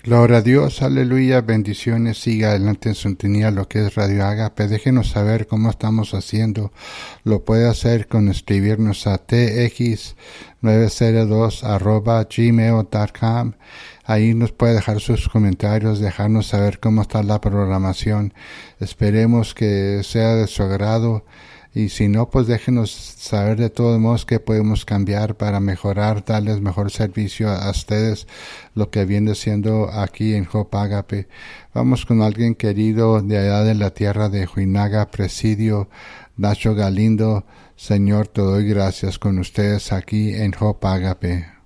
Gloria a Dios, aleluya, bendiciones, siga adelante en sintonía lo que es Radio Agape. Déjenos saber cómo estamos haciendo. Lo puede hacer con escribirnos a tx902@gmail.com. Ahí nos puede dejar sus comentarios, dejarnos saber cómo está la programación. Esperemos que sea de su agrado. Y si no, pues déjenos saber de todos modos que podemos cambiar para mejorar, darles mejor servicio a ustedes, lo que viene siendo aquí en Hope Agape. Vamos con alguien querido de allá de la tierra de Huinaga, Presidio, Nacho Galindo. Señor, te doy gracias con ustedes aquí en Hope Agape.